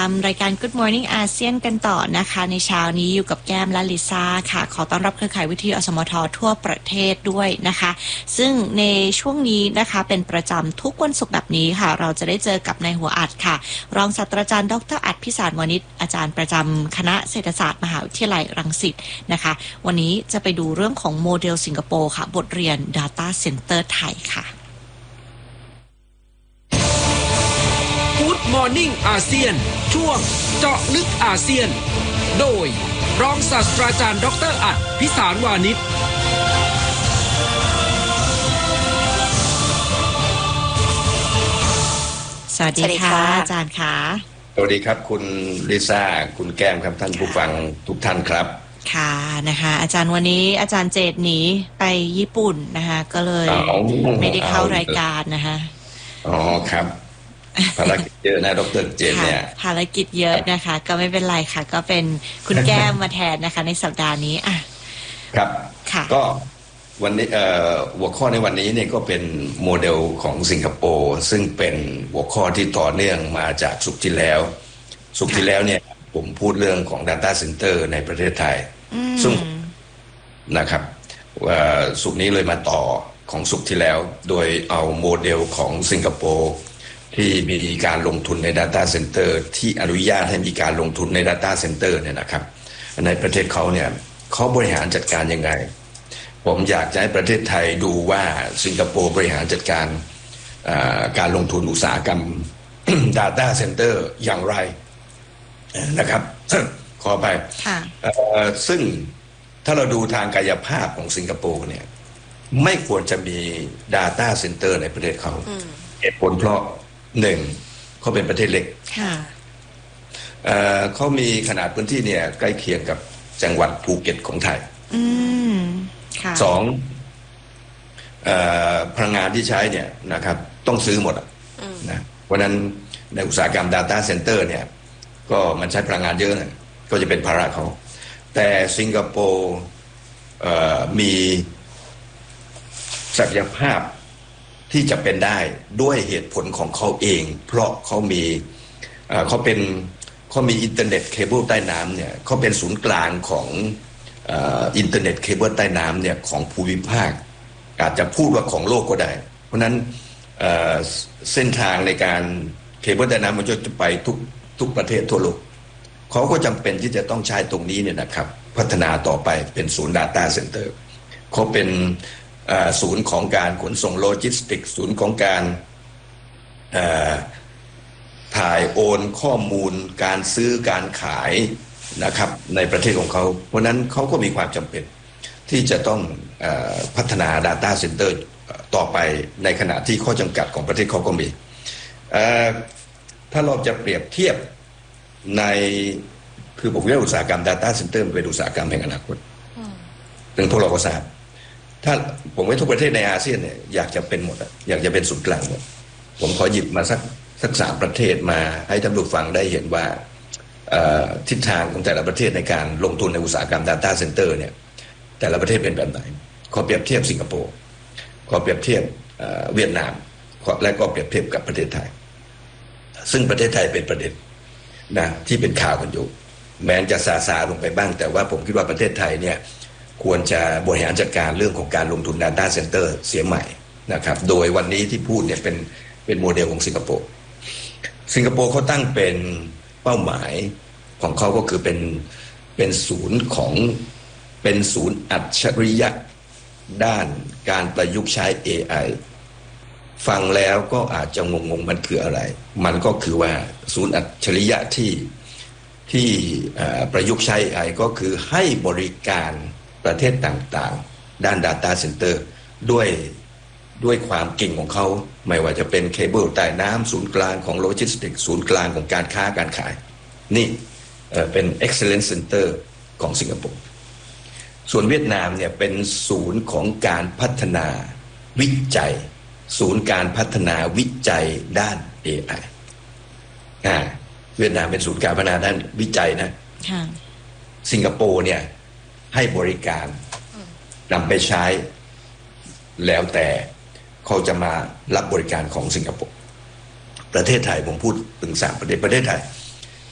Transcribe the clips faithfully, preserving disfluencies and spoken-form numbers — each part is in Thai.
ามรายการ Good Morning อาเซียนกันต่อนะคะในเช้านี้อยู่กับแก้มและลิซ่าค่ะขอต้อนรับเครือข่ายวิทยุอสมททั่วประเทศด้วยนะคะซึ่งในช่วงนี้นะคะเป็นประจำทุกวันศุกร์แบบนี้ค่ะเราจะได้เจอกับนายหัวอัดค่ะรองศาสตราจารย์ดรอัดพิสารวณิชอาจารย์ประจำคณะเศรษฐศาสตร์มหาวิทยาลัยรังสิตนะคะวันนี้จะไปดูเรื่องของโมเดลสิงคโปร์ค่ะบทเรียน Data Center ไทยค่ะ Good Morning อาเซียนช่วงเจาะลึกอาเซียนโดยรองศาสตราจารย์ดรอัดพิสารวานิชสวัสดีค่ะอาจารย์ค่ะสวัสดีครับคุณลิซ่าคุณแก้มครับท่านผู้ฟังทุกท่านครับค่ะนะคะอาจารย์วันนี้อาจารย์เจตหนีไปญี่ปุ่นนะคะก็เลยไม่ได้เข้ารายการนะคะอ๋อครับภารกิจเยอะนะดร.เจนเนี่ยภารกิจเยอะนะคะก็ไม่เป็นไรค่ะก็เป็นคุณแก้มมาแทนนะคะในสัปดาห์นี้อ่ะครับก็วันนี้เอ่อหัวข้อในวันนี้เนี่ยก็เป็นโมเดลของสิงคโปร์ซึ่งเป็นหัวข้อที่ต่อเนื่องมาจากศุกร์ที่แล้วศุกร์ที่แล้วเนี่ยผมพูดเรื่องของ Data Center ในประเทศไทยซึ่งนะครับว่าศุกร์นี้เลยมาต่อของศุกร์ที่แล้วโดยเอาโมเดลของสิงคโปร์ที่มีการลงทุนใน Data Center ที่อนุญาตให้มีการลงทุนใน Data Center เนี่ยนะครับในประเทศเขาเนี่ยเขาบริหารจัดการยังไงผมอยากจะให้ประเทศไทยดูว่าสิงคโปร์บริหารจัดการการลงทุนอุตสาหกรรม Data Center อย่างไรนะครับ ขอไปซึ่งถ้าเราดูทางกายภาพของสิงคโปร์เนี่ยไม่ควรจะมี Data Center ในประเทศเขาเหตุผลเพราะหนึ่งเขาเป็นประเทศเล็กเอ่อเขามีขนาดพื้นที่เนี่ยใกล้เคียงกับจังหวัดภูเก็ตของไทยสองเอ่อพลังงานที่ใช้เนี่ยนะครับต้องซื้อหมดนะเพราะนั้นในอุตสาหกรรม Data Center เนี่ยก็มันใช้พลังงานเยอะนะก็จะเป็นภาระเขาแต่สิงคโปร์เอ่อมีศักยภาพที่จะเป็นได้ด้วยเหตุผลของเขาเองเพราะเขามีเขาเป็นเขามีอินเทอร์เน็ตเคเบิลใต้น้ำเนี่ยเขาเป็นศูนย์กลางของอินเทอร์เน็ตเคเบิลใต้น้ำเนี่ยของภูมิภาคอาจจะพูดว่าของโลกก็ได้เพราะนั้นเส้นทางในการเคเบิลใต้น้ำมันจะไปทุกทุกประเทศทั่วโลกเขาก็จำเป็นที่จะต้องใช้ตรงนี้เนี่ยนะครับพัฒนาต่อไปเป็นศูนย์ Data Center เขาเป็นศูนย์ของการขนส่งโลจิสติกศูนย์ของการถ่ายโอนข้อมูลการซื้อการขายนะครับในประเทศของเขาเพราะนั้นเขาก็มีความจำเป็นที่จะต้องพัฒนา Data Center ต่อไปในขณะที่ข้อจำกัดของประเทศเขาก็มีถ้าเราจะเปรียบเทียบในคือผมเรียกอุตสาหกรรม Data Center เป็นอุตสาหกรรมแห่งอนาคตซึ่งพวกเราก็ทราบถ้าผมว่าทุกประเทศในอาเซียนเนี่ยอยากจะเป็นหมดอยากจะเป็นศูนย์กลางหมดผมขอหยิบมาสักสักสามประเทศมาให้ท่านผู้ฟังได้เห็นว่าทิศทางของแต่ละประเทศในการลงทุนในอุตสาหกรรม Data Center เนี่ยแต่ละประเทศเป็นแบบไหนขอเปรียบเทียบสิงคโปร์ขอเปรียบเทียบเวียดนามและก็เปรียบเทียบกับประเทศไทยซึ่งประเทศไทยเป็นประเด็นนะที่เป็นข่าวกันอยู่แม้จะซาซาลงไปบ้างแต่ว่าผมคิดว่าประเทศไทยเนี่ยควรจะบริหารจัดการเรื่องของการลงทุน Data Center เสียใหม่นะครับโดยวันนี้ที่พูดเนี่ยเป็นเป็นโมเดลของสิงคโปร์สิงคโปร์เขาตั้งเป็นเป้าหมายของเขาก็คือเป็นเป็นศูนย์ของเป็นศูนย์อัจฉริยะด้านการประยุกต์ใช้ เอ ไอ ฟังแล้วก็อาจจะงงๆมันคืออะไรมันก็คือว่าศูนย์อัจฉริยะที่ที่ประยุกต์ใช้ เอ ไอ ก็คือให้บริการประเทศต่างๆด้าน Data Center ด้วยด้วยความเก่งของเขาไม่ว่าจะเป็นเคเบิลใต้น้ำศูนย์กลางของโลจิสติกศูนย์กลางของการค้าการขายนี่เอ่อเป็น Excellence Center ของสิงคโปร์ส่วนเวียดนามเนี่ยเป็นศูนย์ของการพัฒนาวิจัยศูนย์การพัฒนาวิจัยด้าน เอ ไอ อ่าเวียดนามเป็นศูนย์การพัฒนาด้านวิจัยนะสิงคโปร์เนี่ยให้บริการนำไปใช้แล้วแต่เขาจะมารับบริการของสิงคโปร์ประเทศไทยผมพูดถึงสามประเทศประเทศไทย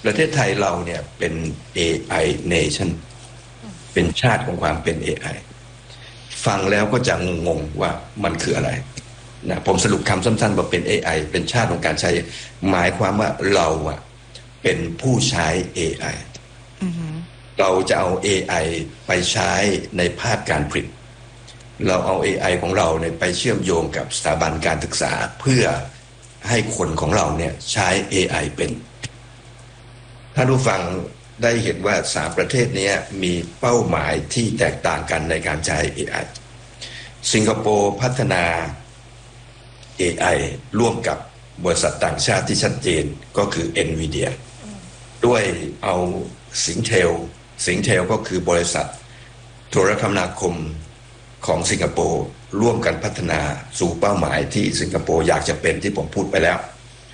ประเทศไทยเราเนี่ยเป็น เอ ไอ Nation เป็นชาติของความเป็น เอ ไอ ฟังแล้วก็จะงงๆว่ามันคืออะไรนะผมสรุปคำสั้นๆว่าเป็น เอ ไอ เป็นชาติของการใช้ หมายความว่าเราอะเป็นผู้ใช้ เอ ไอ เราจะเอา เอ ไอ ไปใช้ในภาคการผลิตเราเอา เอ ไอ ของเราเนี่ยไปเชื่อมโยงกับสถาบันการศึกษาเพื่อให้คนของเราเนี่ยใช้ เอ ไอ เป็นท่านผู้ฟังได้เห็นว่าสามประเทศนี้มีเป้าหมายที่แตกต่างกันในการใช้ เอ ไอ สิงคโปร์พัฒนา เอ ไอ ร่วมกับบริษัทต่างชาติที่ชัดเจนก็คือ NVIDIA ด้วยเอาสิงเทลสิงเทลก็คือบริษัทโทรคมนาคมของสิงคโปร์ร่วมกันพัฒนาสู่เป้าหมายที่สิงคโปร์อยากจะเป็นที่ผมพูดไปแล้ว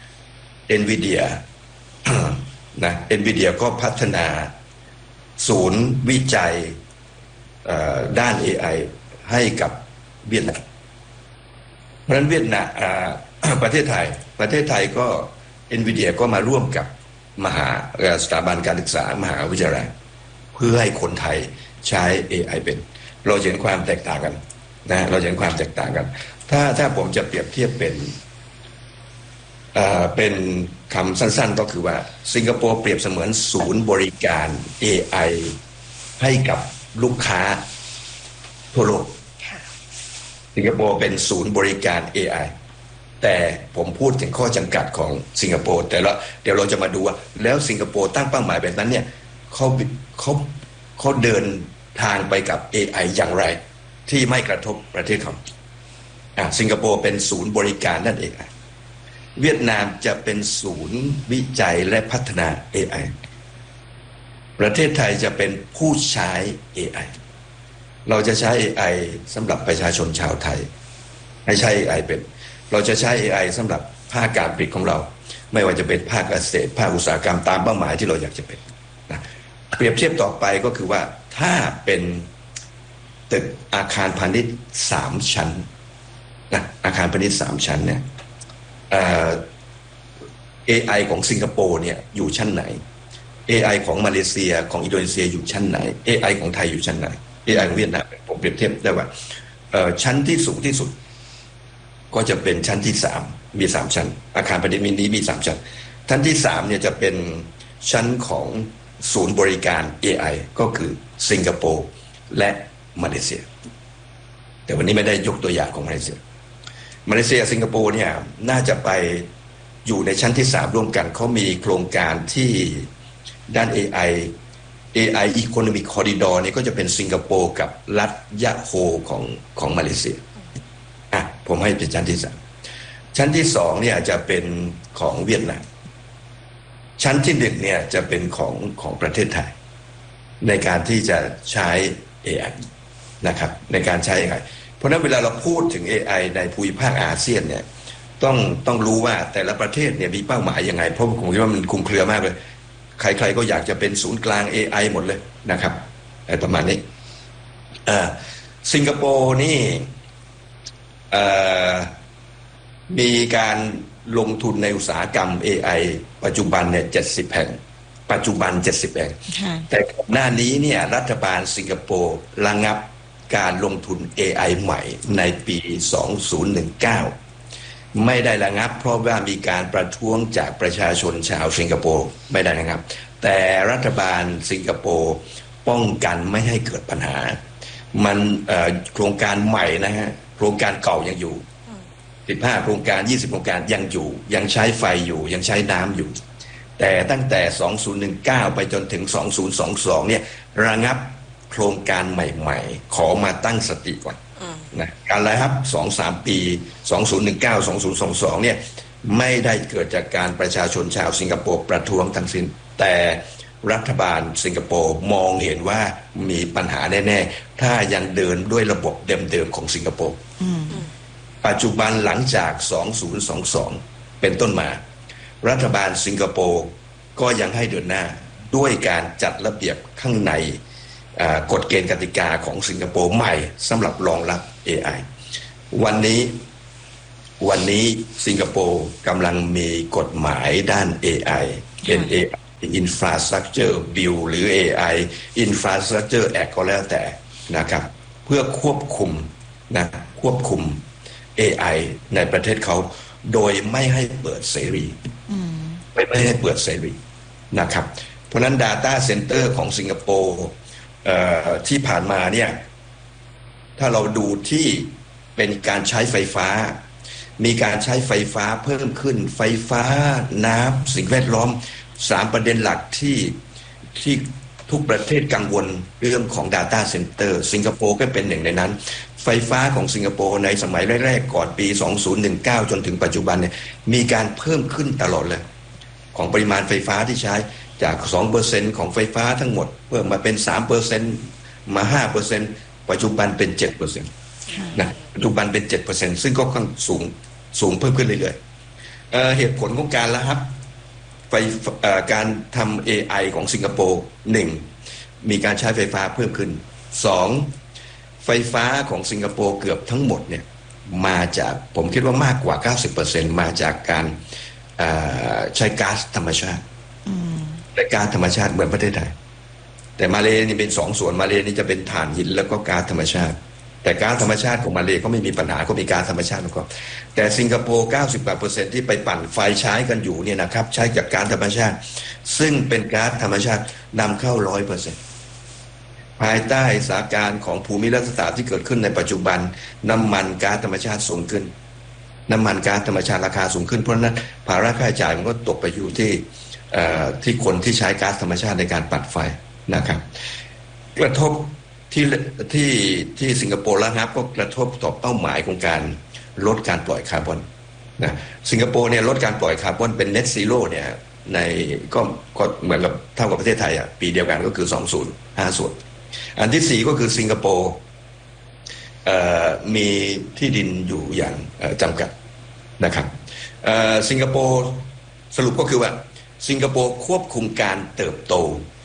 NVIDIA นะ NVIDIA ก็พัฒนาศูนย์วิจัยด้าน เอ ไอ ให้กับเวียดนามเพราะฉะนั้นเวียดนามประเทศไทยประเทศไทยก็ NVIDIA ก็มาร่วมกับมหาสถาบันการศึกษามหาวิทยาลัยเพื่อให้คนไทยใช้ เอ ไอ เป็นเราเห็นความแตกต่างกันนะเราเห็นความแตกต่างกันถ้าถ้าผมจะเปรียบเทียบเป็นเอ่อเป็นคำสั้นๆก็คือว่าสิงคโปร์เปรียบเสมือนศูนย์บริการ เอ ไอ ให้กับลูกค้าทั่วโลกสิงคโปร์เป็นศูนย์บริการ เอ ไอ แต่ผมพูดถึงข้อจำกัดของสิงคโปร์แต่ละเดี๋ยวเราจะมาดูว่าแล้วสิงคโปร์ตั้งเป้าหมายแบบนั้นเนี่ยเขาเขาเขาเดินทางไปกับ เอ ไอ อย่างไรที่ไม่กระทบประเทศเขาอ่ะสิงคโปร์เป็นศูนย์บริการนั่นเองเวียดนามจะเป็นศูนย์วิจัยและพัฒนา เอ ไอ ประเทศไทยจะเป็นผู้ใช้ เอ ไอ เราจะใช้ เอ ไอ สำหรับประชาชนชาวไทยให้ใช้ เอ ไอ เป็นเราจะใช้ เอ ไอ สำหรับภาคการผลิตของเราไม่ว่าจะเป็นภาคเกษตรภาคอุตสาหกรรมตามเป้าหมายที่เราอยากจะเป็นนะเปรียบเทียบต่อไปก็คือว่าถ้าเป็นตึกอาคารพาณิชย์สามชั้นนะอาคารพาณิชย์สามชั้นเนี่ยเอ่อ เอ ไอ ของสิงคโปร์เนี่ยอยู่ชั้นไหน เอ ไอ ของมาเลเซียของอินโดนีเซียอยู่ชั้นไหน เอ ไอ ของไทยอยู่ชั้นไหน เอ ไอ ของเวียดนามผมเปรียบเทียบได้ว่าเอ่อชั้นที่สูงที่สุดก็จะเป็นชั้นที่สามมีสามชั้นอาคารพาณิชย์มินิมีสามชั้นชั้นที่สามเนี่ยจะเป็นชั้นของศูนย์บริการ เอ ไอ ก็คือสิงคโปร์และมาเลเซียแต่วันนี้ไม่ได้ยกตัวอย่างของมาเลเซียมาเลเซียสิงคโปร์เนี่ยน่าจะไปอยู่ในชั้นที่สามร่วมกันเขามีโครงการที่ด้าน เอ ไอ เอ ไอ Economic Corridor นี่ก็จะเป็นสิงคโปร์กับรัฐยะโฮของของมาเลเซียอ่ะผมให้เป็นชั้นที่สามชั้นที่สองเนี่ยจะเป็นของเวียดนามชั้นที่หนึ่งเนี่ยจะเป็นของของประเทศไทยในการที่จะใช้ เอ ไอ นะครับในการใช้ เอ ไอ เพราะนั้นเวลาเราพูดถึง เอ ไอ ในภูมิภาคอาเซียนเนี่ยต้องต้องรู้ว่าแต่ละประเทศเนี่ยมีเป้าหมายยังไงเพราะผมคิดว่ามันคลุมเครือมากเลยใครๆก็อยากจะเป็นศูนย์กลาง เอ ไอ หมดเลยนะครับประมาณนี้สิงคโปร์นี่มีการลงทุนในอุตสาหกรรม เอ ไอ ปัจจุบันเนี่ยเจ็ดสิบแห่งปัจจุบันเจ็ดสิบแห่งแต่ก่อนหน้านี้เนี่ยรัฐบาลสิงคโปร์ระงับการลงทุน เอ ไอ ใหม่ในปีสองพันสิบเก้าไม่ได้ระงับเพราะว่ามีการประท้วงจากประชาชนชาวสิงคโปร์ไม่ได้ระงับแต่รัฐบาลสิงคโปร์ป้องกันไม่ให้เกิดปัญหามันโครงการใหม่นะฮะโครงการเก่ายังอยู่สิบห้าโครงการยี่สิบโครงการยังอยู่ยังใช้ไฟอยู่ยังใช้น้ำอยู่แต่ตั้งแต่สองพันสิบเก้าไปจนถึงสองพันยี่สิบสองเนี่ยระงับโครงการใหม่ๆขอมาตั้งสติก่อนนะการระงับ สองถึงสาม ปีสองพันสิบเก้า สองพันยี่สิบสองเนี่ยไม่ได้เกิดจากการประชาชนชาวสิงคโปร์ประท้วงทั้งสิ้นแต่รัฐบาลสิงคโปร์มองเห็นว่ามีปัญหาแน่ๆถ้ายังเดินด้วยระบบเดิมๆของสิงคโปร์ปัจจุบันหลังจากสองพันยี่สิบสองเป็นต้นมารัฐบาลสิงคโปร์ก็ยังให้เดินหน้าด้วยการจัดระเบียบข้างในกฎเกณฑ์กติกาของสิงคโปร์ใหม่สำหรับรองรับ เอ ไอ วันนี้วันนี้สิงคโปร์กำลังมีกฎหมายด้าน เอ ไอ เป็น เอ ไอ Infrastructure Bill หรือ เอ ไอ Infrastructure Act ก็แล้วแต่นะครับเพื่อควบคุมนะควบคุม เอ ไอ ในประเทศเขาโดยไม่ให้เปิดเสรีไม่ไม่ให้เปิดเสรีนะครับเพราะนั้น Data Center ของสิงคโปร์ที่ผ่านมาเนี่ยถ้าเราดูที่เป็นการใช้ไฟฟ้ามีการใช้ไฟฟ้าเพิ่มขึ้นไฟฟ้าน้ำสิ่งแวดล้อมสามประเด็นหลักที่ที่ทุกประเทศกังวลเรื่องของ Data Center สิงคโปร์ก็เป็นหนึ่งในนั้นไฟฟ้าของสิงคโปร์ในสมัยแรกๆก่อนปีสองพันสิบเก้าจนถึงปัจจุบันเนี่ยมีการเพิ่มขึ้นตลอดเลยของปริมาณไฟฟ้าที่ใช้จาก สองเปอร์เซ็นต์ ของไฟฟ้าทั้งหมดเพิ่มมาเป็น สามเปอร์เซ็นต์ มา ห้าเปอร์เซ็นต์ ปัจจุบันเป็น เจ็ดเปอร์เซ็นต์ นะปัจจุบันเป็น เจ็ดเปอร์เซ็นต์ ซึ่งก็ค่อนข้างสูงสูงเพิ่มขึ้นเรื่อยๆ เอ่อเหตุผลของการละครับไฟการทำ เอ ไอ ของสิงคโปร์หนึ่งมีการใช้ไฟฟ้าเพิ่มขึ้นสองไฟฟ้าของสิงคโปร์เกือบทั้งหมดเนี่ยมาจากผมคิดว่ามากกว่า เก้าสิบเปอร์เซ็นต์ มาจากการใช้ก๊าซธรรมชาติและก๊าซธรรมชาติเหมือนประเทศไทยแต่มาเลนี่เป็นสองส่วนมาเลนี่จะเป็นถ่านหินแล้วก็ก๊าซธรรมชาติแต่ก๊าซธรรมชาติของมาเลก็ไม่มีปัญหาก็มีก๊าซธรรมชาติก็แต่สิงคโปร์ เก้าสิบกว่าเปอร์เซ็นต์ที่ไปปั่นไฟใช้กันอยู่เนี่ยนะครับใช้จากก๊าซธรรมชาติซึ่งเป็นก๊าซธรรมชาตินำเข้า ร้อยเปอร์เซ็นต์ ภายใต้สถานการณ์ของภูมิรัฐศาสตร์ที่เกิดขึ้นในปัจจุบันน้ำมันก๊าซธรรมชาติสูงขึ้นน้ำมันก๊าซธรรมชาติราคาสูงขึ้นเพราะฉะนั้นภาระค่าใช้จ่ายมันก็ตกไปอยู่ที่ที่คนที่ใช้ก๊าซธรรมชาติในการปั่นไฟนะครับกระทบที่ที่ที่สิงคโปร์แล้วครับก็กระทบต่อเป้าหมายของการลดการปล่อยคาร์บอนนะสิงคโปร์เนี่ยลดการปล่อยคาร์บอนเป็น net zero เนี่ยในก็ก็เหมือนกับเท่ากับประเทศไทยอ่ะปีเดียวกันก็คือสองพันห้าสิบอันที่สี่ก็คือสิงคโปร์มีที่ดินอยู่อย่างจำกัดนะครับสิงคโปร์สรุปก็คือว่าสิงคโปร์ควบคุมการเติบโต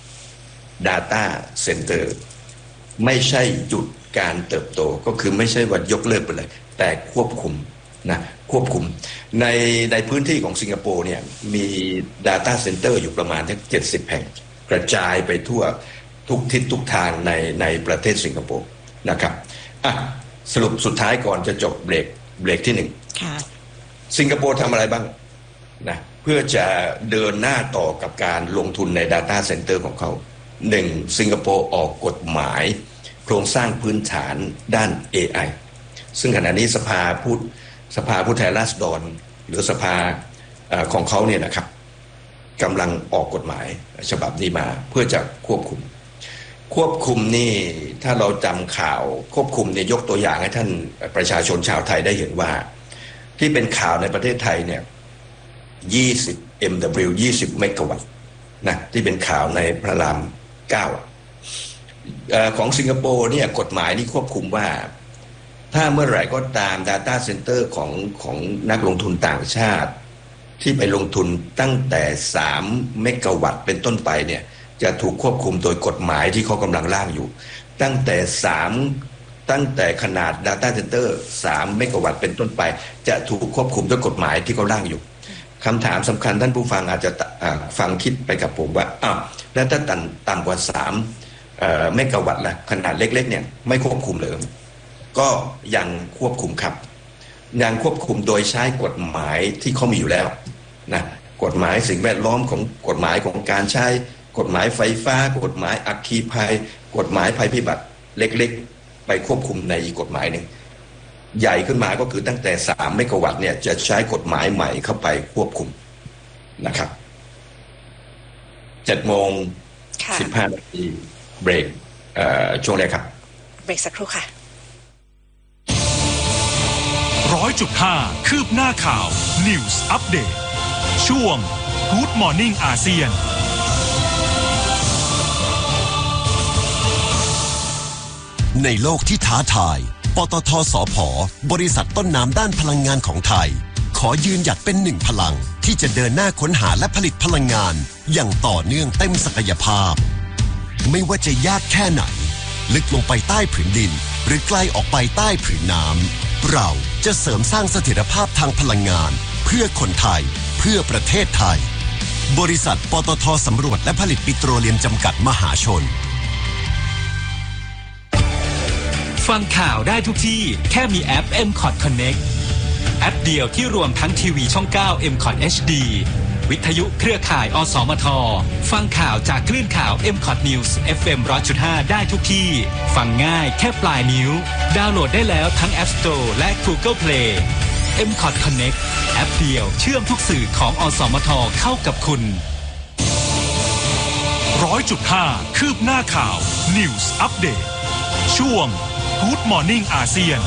Data Center ไม่ใช่หยุดการเติบโตก็คือไม่ใช่ว่ายกเลิกไปเลยแต่ควบคุมนะควบคุมในในพื้นที่ของสิงคโปร์เนี่ยมี Data Center อยู่ประมาณทั้งเจ็ดสิบแห่งกระจายไปทั่วทุกทิศทุกทางในในประเทศสิงคโปร์นะครับอ่ะสรุปสุดท้ายก่อนจะจบเบรกเบรกที่หนึ่งสิงคโปร์ทำอะไรบ้างนะเพื่อจะเดินหน้าต่อกับการลงทุนใน Data Center ของเขาหนึ่งสิงคโปร์ออกกฎหมายโครงสร้างพื้นฐานด้าน เอ ไอ ซึ่งขณะนี้สภาผู้สภาผู้แทนราษฎรหรือสภาของเขาเนี่ยนะครับกำลังออกกฎหมายฉบับนี้มาเพื่อจะควบคุมควบคุมนี่ถ้าเราจำข่าวควบคุมเนี่ยยกตัวอย่างให้ท่านประชาชนชาวไทยได้เห็นว่าที่เป็นข่าวในประเทศไทยเนี่ยยี่สิบ เอ็ม ดับเบิลยู ยี่สิบเมกะวัตต์นะที่เป็นข่าวในพระรามเก้าของสิงคโปร์เนี่ยกฎหมายนี่ควบคุมว่าถ้าเมื่อไหร่ก็ตาม Data Center ของของนักลงทุนต่างชาติที่ไปลงทุนตั้งแต่สามเมกะวัตต์เป็นต้นไปเนี่ยจะถูกควบคุมโดยกฎหมายที่เขากำลังร่างอยู่ตั้งแต่สามตั้งแต่ขนาด Data Center สามเมกะวัตต์เป็นต้นไปจะถูกควบคุมด้วยกฎหมายที่เขาร่างอยู่คำถามสำคัญท่านผู้ฟังอาจจะฟังคิดไปกับผมว่าอ้าวแล้วถ้าต่ำต่ำกว่าสามเมกะวัตต์ล่ะขนาดเล็กๆเนี่ยไม่ควบคุมเลยก็ยังควบคุมครับยังควบคุมโดยใช้กฎหมายที่เขามีอยู่แล้วนะกฎหมายสิ่งแวดล้อมของกฎหมายของการใช้กฎหมายไฟฟ้ากฎหมายอัคคีภัยกฎหมายภัยพิบัติเล็กๆไปควบคุมในอีกกฎหมายหนึ่งใหญ่ขึ้นมาก็คือตั้งแต่สามเมกะวัตต์เนี่ยจะใช้กฎหมายใหม่เข้าไปควบคุมนะครับเจ็ดโมงสิบห้านาทีเบรกช่วงแรกครับเบรกสักครู่ค่ะร้อยจุดห้าคืบหน้าข่าว News Update ช่วง Good Morning อาเซียนในโลกที่ท้าทายปตท.สผ.บริษัทต้นน้ำด้านพลังงานของไทยขอยืนหยัดเป็นหนึ่งพลังที่จะเดินหน้าค้นหาและผลิตพลังงานอย่างต่อเนื่องเต็มศักยภาพไม่ว่าจะยากแค่ไหนลึกลงไปใต้ผืนดินหรือไกลออกไปใต้ผืนน้ำเราจะเสริมสร้างเสถียรภาพทางพลังงานเพื่อคนไทยเพื่อประเทศไทยบริษัทปตท.สำรวจและผลิตปิโตรเลียมจำกัดมหาชนฟังข่าวได้ทุกที่แค่มีแอป เอ็ม คอท Connect แอปเดียวที่รวมทั้งทีวีช่อง เก้า เอ็ม คอท เอช ดี วิทยุเครือข่ายอสมทฟังข่าวจากคลื่นข่าว เอ็ม คอท News เอฟ เอ็ม หนึ่งร้อยจุดห้า ได้ทุกที่ฟังง่ายแค่ปลายนิ้วดาวน์โหลดได้แล้วทั้ง App Store และ Google Play เอ็ม คอท Connect แอปเดียวเชื่อมทุกสื่อของอสมทเข้ากับคุณ ร้อยจุดห้า คืบหน้าข่าว News Update ช่วง Good Morning อาเซียน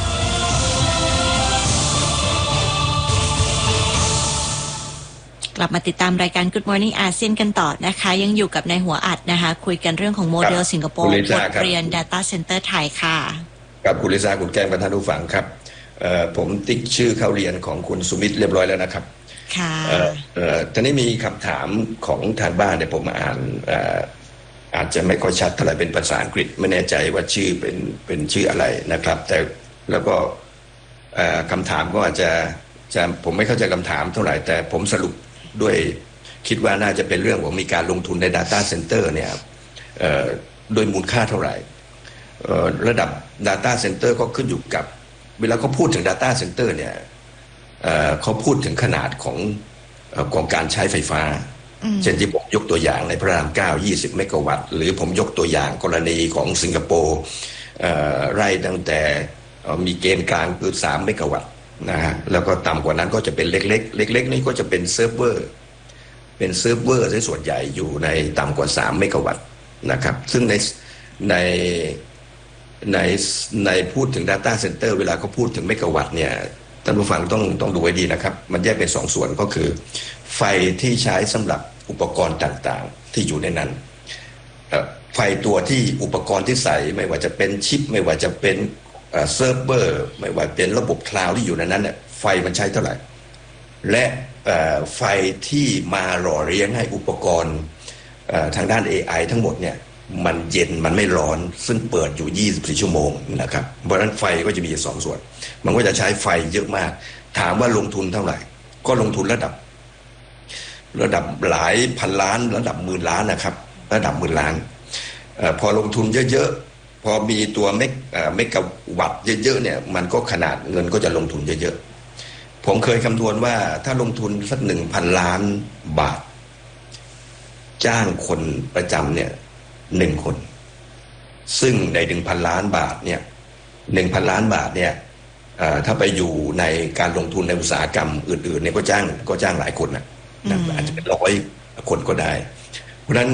กลับมาติดตามรายการ Good Morning อาเซียนกันต่อนะคะยังอยู่กับในหัวอัดนะคะคุยกันเรื่องของโมเดลสิงคโปร์บทเรียน Data Center ไทยค่ะครับคุณลิซ่าคุณแก้มกับท่านผู้ฟังครับผมติ๊กชื่อเข้าเรียนของคุณสุมิตรเรียบร้อยแล้วนะครับค่ะตอนนี้มีคำถามของทางบ้านเนี่ยผมอ่านอาจจะไม่ค่อยชัดเท่าไหร่เป็นภาษาอังกฤษไม่แน่ใจว่าชื่อเป็นเป็นชื่ออะไรนะครับแต่แล้วก็คำถามก็อาจจะจะผมไม่เข้าใจคำถามเท่าไหร่แต่ผมสรุปด้วยคิดว่าน่าจะเป็นเรื่องของมีการลงทุนใน Data Center เนี่ยโดยมูลค่าเท่าไหร่ระดับ Data Center ก็ขึ้นอยู่กับเวลาเขาพูดถึง Data Center เนี่ยเขาพูดถึงขนาดของของการใช้ไฟฟ้าเช่นที่ผมยกตัวอย่างในพระรามเก้า ยี่สิบเมกะวัตต์หรือผมยกตัวอย่างกรณีของสิงคโปร์ไร่ตั้งแต่มีเกณฑ์กลางคือสามเมกะวัตต์นะฮะแล้วก็ต่ำกว่านั้นก็จะเป็นเล็กๆเล็กๆนี่ก็จะเป็นเซิร์ฟเวอร์เป็นเซิร์ฟเวอร์ส่วนใหญ่อยู่ในต่ำกว่าสามเมกะวัตต์นะครับซึ่งในในในในพูดถึง Data Center เวลาเขาพูดถึงเมกะวัตต์เนี่ยท่านผู้ฟังต้องต้องดูให้ดีนะครับมันแยกเป็นสองส่วนก็คือไฟที่ใช้สำหรับอุปกรณ์ต่างๆที่อยู่ในนั้นไฟตัวที่อุปกรณ์ที่ใส่ไม่ว่าจะเป็นชิปไม่ว่าจะเป็นเซิร์ฟเวอร์ไม่ว่าเป็นระบบคลาวด์ที่อยู่ในนั้นเนี่ยไฟมันใช้เท่าไหร่และไฟที่มาหล่อเลี้ยงให้อุปกรณ์ทางด้าน เอ ไอ ทั้งหมดเนี่ยมันเย็นมันไม่ร้อนซึ่งเปิดอยู่ยี่สิบสี่ชั่วโมงนะครับเพราะฉะนั้นไฟก็จะมีสองส่วนมันก็จะใช้ไฟเยอะมากถามว่าลงทุนเท่าไหร่ก็ลงทุนระดับระดับหลายพันล้านระดับหมื่นล้านนะครับระดับหมื่นล้านเอ่อพอลงทุนเยอะๆพอมีตัวเมกเอ่อเมกะวัตต์เยอะๆเนี่ยมันก็ขนาดเงินก็จะลงทุนเยอะๆผมเคยคำนวณว่าถ้าลงทุนสักหนึ่งพันล้านบาทจ้างคนประจำเนี่ยหนึ่งคนซึ่งในหนึ่งพันล้านบาทเนี่ยหนึ่งพันล้านบาทเนี่ยถ้าไปอยู่ในการลงทุนในอุตสาหกรรมอื่นๆเนี่ยก็จ้างก็จ้างหลายคนนะอาจจะเป็นร้อยคนก็ได้เพราะฉะนั้น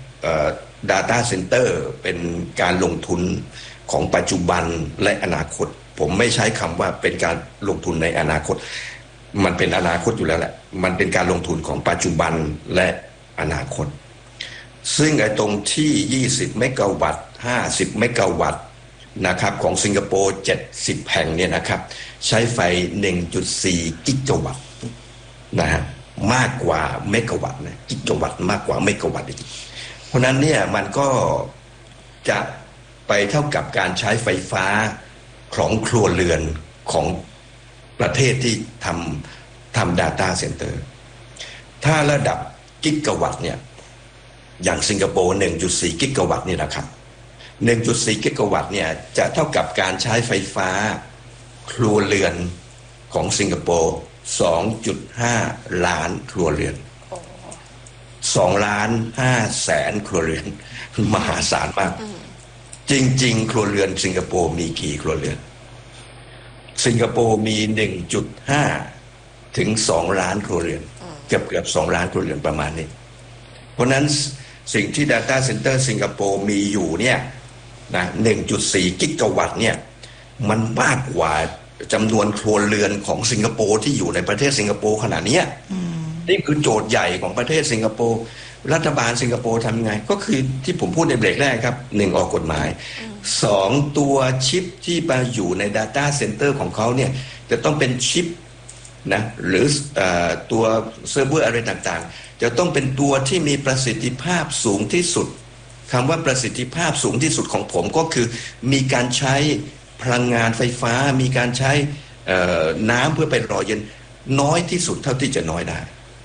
Data Center เป็นการลงทุนของปัจจุบันและอนาคตผมไม่ใช้คำว่าเป็นการลงทุนในอนาคตมันเป็นอนาคตอยู่แล้วแหละมันเป็นการลงทุนของปัจจุบันและอนาคตซึ่งไอ้ตรงที่ยี่สิบเมกะวัตต์ห้าสิบเมกะวัตต์นะครับของสิงคโปร์เจ็ดสิบแห่งเนี่ยนะครับใช้ไฟ หนึ่งจุดสี่ กิกะวัตต์นะฮะมากกว่าเมกะวัตต์นะกิกะวัตต์มากกว่าเมกะวัตต์อีกเพราะนั้นเนี่ยมันก็จะไปเท่ากับการใช้ไฟฟ้าของครัวเรือนของประเทศที่ทำทำ Data Center ถ้าระดับกิกะวัตต์เนี่ยอย่างสิงคโปร์ หนึ่งจุดสี่ กิกะวัตต์นี่นะครับ หนึ่งจุดสี่ กิกะวัตต์เนี่ยจะเท่ากับการใช้ไฟฟ้าครัวเรือนของสิงคโปร์ สองจุดห้า ล้านครัวเรือนสองล้านห้าแสนครัวเรือนมหาศาลมากจริงๆครัวเรือนสิงคโปร์มีกี่ครัวเรือนสิงคโปร์มี หนึ่งจุดห้า ถึงสองล้านครัวเรือนเกือบเกือบสองล้านครัวเรือนประมาณนี้เพราะนั้นสิ่งที่ Data Center สิงคโปร์มีอยู่เนี่ยนะ หนึ่งจุดสี่ กิกะวัตต์เนี่ยมันมากกว่าจำนวนครัวเรือนของสิงคโปร์ที่อยู่ในประเทศสิงคโปร์ขนาดนี้นี่คือโจทย์ใหญ่ของประเทศสิงคโปร์รัฐบาลสิงคโปร์ทำไงก็คือที่ผมพูดในเบรกแรกครับหนึ่งออกกฎหมายสองตัวชิปที่มาอยู่ใน Data Center ของเขาเนี่ยจะต้องเป็นชิปนะหรือตัวเซิร์ฟเวอร์อะไรต่างๆจะต้องเป็นตัวที่มีประสิทธิภาพสูงที่สุดคำว่าประสิทธิภาพสูงที่สุดของผมก็คือมีการใช้พลังงานไฟฟ้ามีการใช้น้ำเพื่อไปรอเย็นน้อยที่สุดเท่าที่จะน้อยได้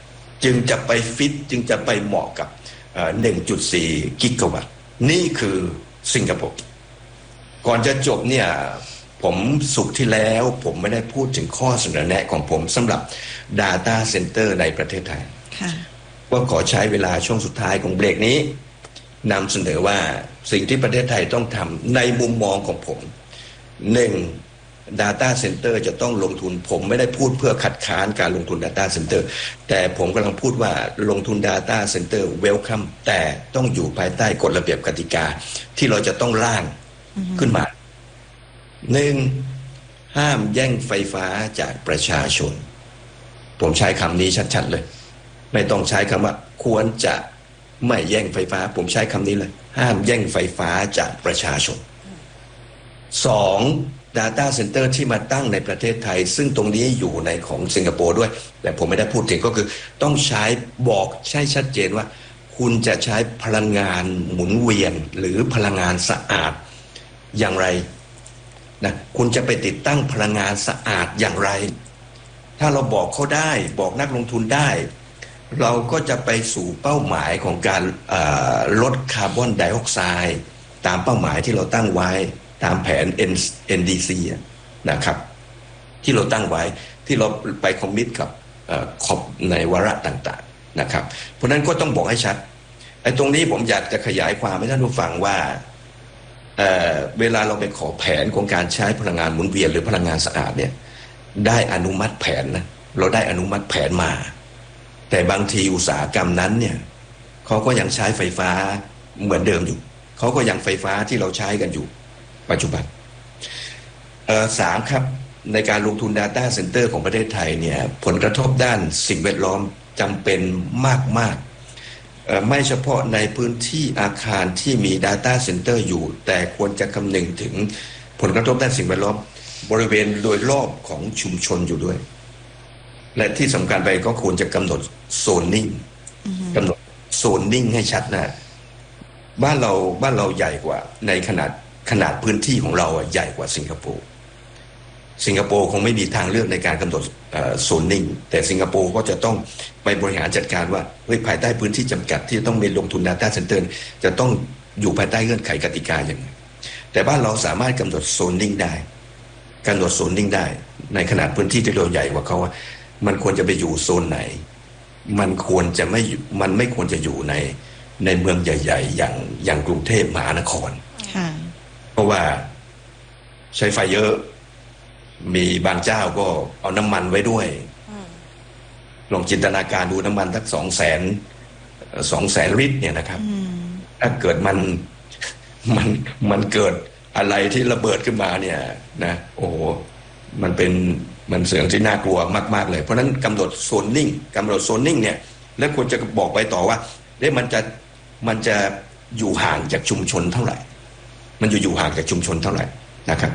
จึงจะไปฟิตจึงจะไปเหมาะกับ หนึ่งจุดสี่ กิกะวัตต์นี่คือสิงคโปร์ก่อนจะจบเนี่ยผมสุขที่แล้วผมไม่ได้พูดถึงข้อเสนอแนะของผมสำหรับ Data Center ในประเทศไทยว่าขอใช้เวลาช่วงสุดท้ายของเบรกนี้นำเสนอว่าสิ่งที่ประเทศไทยต้องทำในมุมมองของผมหนึ่ง Data Center จะต้องลงทุนผมไม่ได้พูดเพื่อขัดขานการลงทุน Data Center แต่ผมกำลังพูดว่าลงทุน Data Center Welcome แต่ต้องอยู่ภายใต้กฎระเบียบกติกาที่เราจะต้องร่างขึ้นมาหนึ่งห้ามแย่งไฟฟ้าจากประชาชนผมใช้คำนี้ชัดๆเลยไม่ต้องใช้คำว่าควรจะไม่แย่งไฟฟ้าผมใช้คำนี้เลยห้ามแย่งไฟฟ้าจากประชาชนสอง Data Center ที่มาตั้งในประเทศไทยซึ่งตรงนี้อยู่ในของสิงคโปร์ด้วยแต่ผมไม่ได้พูดถึงก็คือต้องใช้บอกใช้ชัดเจนว่าคุณจะใช้พลังงานหมุนเวียนหรือพลังงานสะอาดอย่างไรนะคุณจะไปติดตั้งพลังงานสะอาดอย่างไรถ้าเราบอกเขาได้บอกนักลงทุนได้เราก็จะไปสู่เป้าหมายของการลดคาร์บอนไดออกไซด์ตามเป้าหมายที่เราตั้งไว้ตามแผน เอ็น ดี ซี นะครับที่เราตั้งไว้ที่เราไปคอมมิตกับขอบในวาระต่างๆนะครับเพราะนั้นก็ต้องบอกให้ชัดไอ้ตรงนี้ผมอยากจะขยายความให้ท่านผู้ฟังว่าเ, เวลาเราไปขอแผนของการใช้พลังงานหมุนเวียนหรือพลังงานสะอาดเนี่ยได้อนุมัติแผนนะเราได้อนุมัติแผนมาแต่บางทีอุตสาหกรรมนั้นเนี่ยเขาก็ยังใช้ไฟฟ้าเหมือนเดิมอยู่เขาก็ยังไฟฟ้าที่เราใช้กันอยู่ปัจจุบันสามครับในการลงทุน Data Center ของประเทศไทยเนี่ยผลกระทบด้านสิ่งแวดล้อมจำเป็นมากๆไม่เฉพาะในพื้นที่อาคารที่มี Data Center อยู่แต่ควรจะคำนึงถึงผลกระทบด้านสิ่งแวดล้อมบริเวณโดยรอบของชุมชนอยู่ด้วยและที่สำคัญไปก็ควรจะกำหนดโซนนิ่งกำหนดโซนนิ่งให้ชัดนะบ้านเราบ้านเราใหญ่กว่าในขนาดขนาดพื้นที่ของเราใหญ่กว่าสิงคโปร์สิงคโปร์คงไม่มีทางเลือกในการกำหนดโซนนิ่งแต่สิงคโปร์ก็จะต้องไปบริหารจัดการว่าเฮ้ยภายใต้พื้นที่จำกัดที่ต้องมีลงทุน Data Center จะต้องอยู่ภายใต้เงื่อนไขกติกาอย่างไรแต่บ้านเราสามารถกำหนดโซนนิ่งได้กำหนดโซนนิ่งได้ในขนาดพื้นที่ที่เราใหญ่กว่าเขาว่ามันควรจะไปอยู่โซนไหนมันควรจะไม่มันไม่ควรจะอยู่ในในเมืองใหญ่ๆอย่างอย่างกรุงเทพมหานครเพราะว่าใช้ไฟเยอะมีบางเจ้าก็เอาน้ำมันไว้ด้วยลองจินตนาการดูน้ำมันสักสองแสนสองแสนลิตรเนี่ยนะครับถ้าเกิดมันมันมันเกิดอะไรที่ระเบิดขึ้นมาเนี่ยนะโอ้โหมันเป็นมันเสียงที่น่ากลัวมากๆเลยเพราะนั้นกำหนดโซนนิ่งกำหนดโซนนิ่งเนี่ยแล้วควรจะบอกไปต่อว่าเอ๊ะมันจะมันจะอยู่ห่างจากชุมชนเท่าไหร่มันอยู่อยู่ห่างจากชุมชนเท่าไหร่นะครับ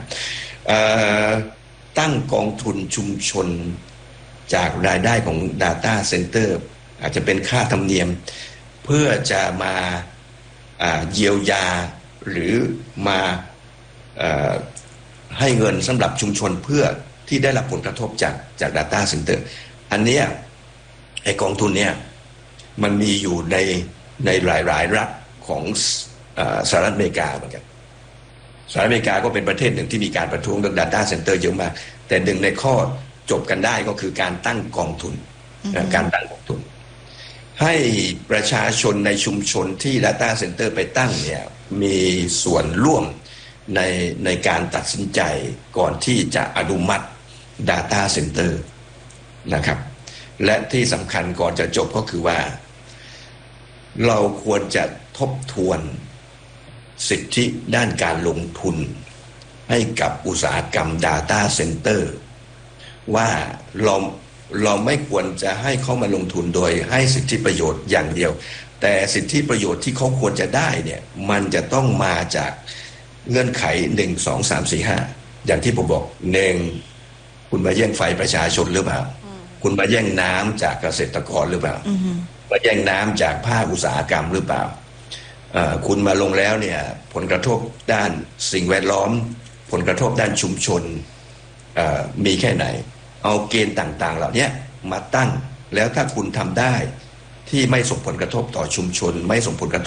ตั้งกองทุนชุมชนจากรายได้ของ Data Center อาจจะเป็นค่าธรรมเนียมเพื่อจะมาเยียวยาหรือมาให้เงินสำหรับชุมชนเพื่อที่ได้รับผลกระทบจากจาก Data Center อันเนี้ยไอกองทุนเนี่ยมันมีอยู่ในในหลายๆรัฐของสหรัฐอเมริกาเหมือนกันสหรัฐอเมริกาก็เป็นประเทศหนึ่งที่มีการประท้วงเรื่อง Data Center เยอะมากแต่หนึ่งในข้อจบกันได้ก็คือการตั้งกองทุนการตั้งกองทุนให้ประชาชนในชุมชนที่ Data Center ไปตั้งเนี่ยมีส่วนร่วมในในการตัดสินใจก่อนที่จะอนุมัติ Data Center นะครับและที่สำคัญก่อนจะจบก็คือว่าเราควรจะทบทวนสิทธิด้านการลงทุนให้กับอุตสาหกรรม Data Center ว่าเราเราไม่ควรจะให้เขามาลงทุนโดยให้สิทธิประโยชน์อย่างเดียวแต่สิทธิประโยชน์ที่เขาควรจะได้เนี่ยมันจะต้องมาจากเงื่อนไขหนึ่ง สอง สาม สี่ ห้าอย่างที่ผมบอกหนึ่งคุณมาแย่งไฟประชาชนหรือเปล่าคุณมาแย่งน้ำจากเกษตรกรหรือเปล่ามาแย่งน้ำจากภาคอุตสาหกรรมหรือเปล่าคุณมาลงแล้วเนี่ยผลกระทบด้านสิ่งแวดล้อมผลกระทบด้านชุมชนมีแค่ไหนเอาเกณฑ์ต่างๆเหล่านี้มาตั้งแล้วถ้าคุณทำได้ที่ไม่ส่งผลกระทบต่อชุมชน ไม่ส่งผลกระทบ